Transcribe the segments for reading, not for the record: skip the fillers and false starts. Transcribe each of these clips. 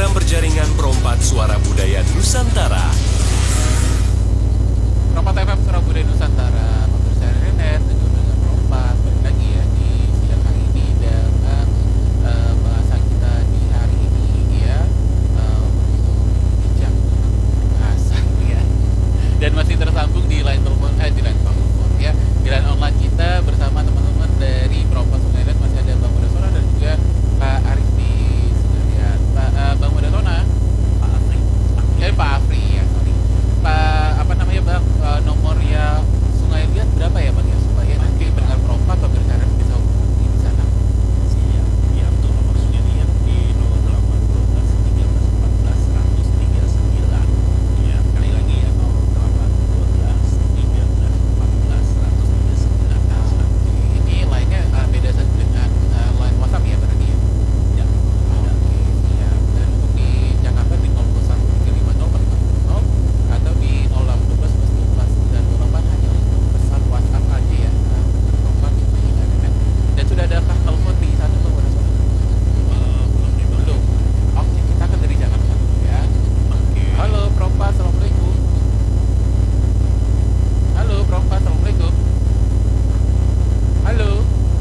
program berjaringan Perompak Suara Budaya Nusantara. Perompak FM Suara Budaya Nusantara, pemirsa Renet, dengan Perompak, balik lagi ya di siang hari ini dengan bahasa kita di hari ini ya, bijak bahasa ya, dan masih tersambung di line telepon, ya, di line online kita bersama teman-teman dari Perompak Sungai masih ada Bang Mudasona dan juga Pak Arifi Sunarian. Bang Mudasona, Pak Afri ya, sorry. Pak, apa namanya Bang, nomornya Sungai Liat berapa ya Bang ya, supaya nanti pendengar Perompak atau berbicara bisa hubungi di sana. Siap, ya untuk nomor Sungai Liat di 0812 13 14 139. Ya, sekali lagi ya 0812 13 14 139. Ini lainnya beda saja dengan line WhatsApp ya berarti ya. Ya, Oke, siap. Dan untuk di Jakarta di 01350 atau di 0812 14 hanya untuk pesan WhatsApp aja ya. Perompak itu juga ada. Dan sudah ada kah telepon di sana Bang Mudasona? belum nih, Bang. Belum. Oke, kita akan dari Jakarta dulu ya. Oke. Halo Perompak, assalamualaikum. Halo Perompak, assalamualaikum. Halo.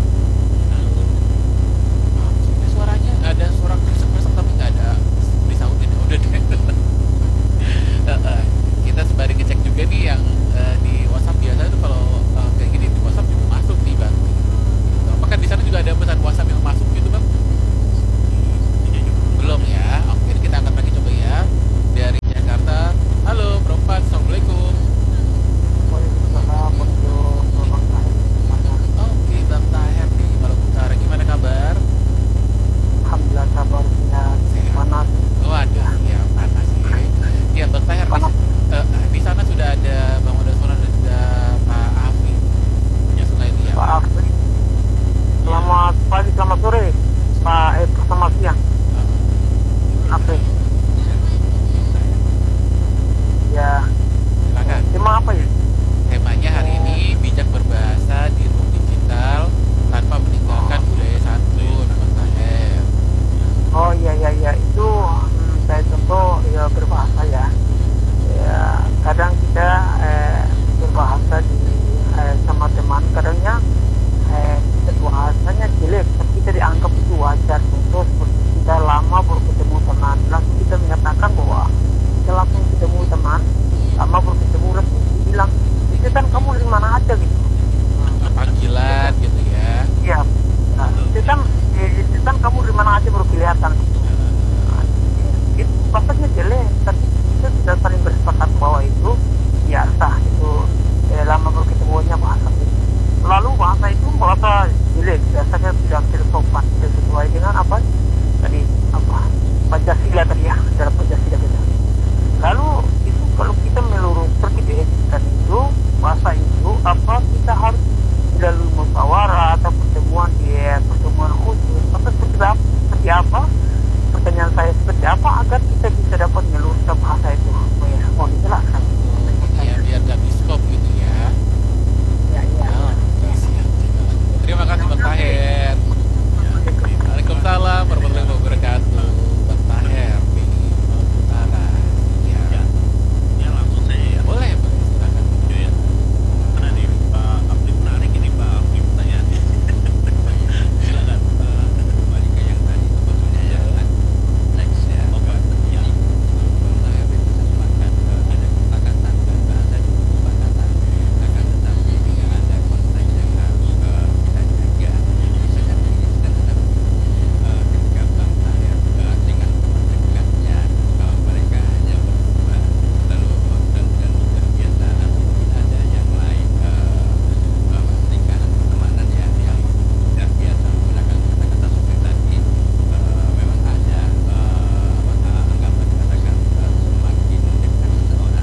Ini suaranya ada suara kresek-kresek tapi nggak ada disautin. Udah deh. Kita sembari ngecek juga nih yang di WhatsApp biasa itu kalau kayak gini di WhatsApp juga masuk nih Bang. Gitu. Apakah di sana juga ada pesan WhatsApp yang masuk gitu Bang? Belum ya. Oke, kita angkat lagi coba ya dari Jakarta. Halo Perompak, assalamualaikum. Oke, Bang Taher di Maluku Utara, gimana kabar? Alhamdulillah kabarnya panas. Waduh, ya panas ya. Ya Bang Taher, di sana sudah ada Bang Mudasona dan juga Pak Afi. Ya Sungai Liat. Pak Afri, selamat pagi, selamat sore. Pak selamat siang. Afri. Ya, Silakan. tema apa ya? Temanya hari ini bijak berbahasa di ruang digital tanpa meninggalkan budaya santun, Bang Taher. Oh iya itu saya contoh ya berbahasa ya. Ya kadang kita berbahasa di sama teman, kadangnya kita bahasanya jelek, tapi kita dianggap itu wajar. Contoh seperti kita lama baru ketemu teman, langsung kita menyatakan bahwa kita langsung ketemu teman, lama baru ketemu langsung bilang, itu kan kamu dari mana aja gitu. Panggilan gitu ya. Iya, nah, itu kan kamu dari mana aja baru kelihatan. Itu bahasanya jelek, tapi kita sudah saling bersepakat bahwa itu biasa, itu lama baru ketemunya bahasa itu. Lalu bahasa itu bahasa jelek, biasanya tidak sopan, tidak sesuai dengan apa tadi, apa Pancasila tadi ya.